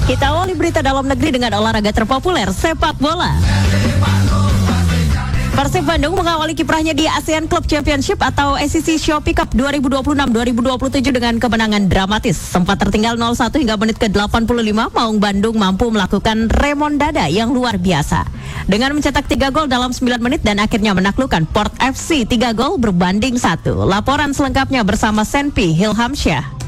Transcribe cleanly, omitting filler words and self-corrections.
Kita awali berita dalam negeri dengan olahraga terpopuler, sepak bola. Persib Bandung mengawali kiprahnya di ASEAN Club Championship atau ACC Shopee Cup 2026-2027 dengan kemenangan dramatis. Sempat tertinggal 0-1 hingga menit ke-85, Maung Bandung mampu melakukan remontada yang luar biasa. Dengan mencetak 3 gol dalam 9 menit dan akhirnya menaklukkan Port FC 3 gol berbanding 1. Laporan selengkapnya bersama Senpi Hilhamsyah.